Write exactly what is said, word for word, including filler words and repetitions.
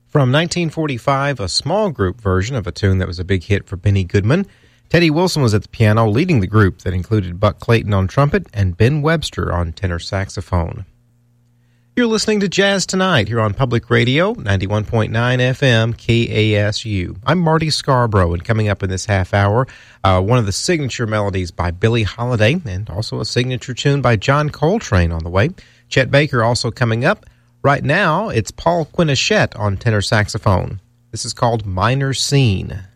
From nineteen forty-five, a small group version of a tune that was a big hit for Benny Goodman. Teddy Wilson was at the piano leading the group that included Buck Clayton on trumpet and Ben Webster on tenor saxophone. You're listening to Jazz Tonight here on Public Radio, ninety-one point nine F M, K A S U. I'm Marty Scarborough, and coming up in this half hour, uh, one of the signature melodies by Billie Holiday, and also a signature tune by John Coltrane on the way. Chet Baker also coming up. Right now, it's Paul Quinichette on tenor saxophone. This is called Minor Scene.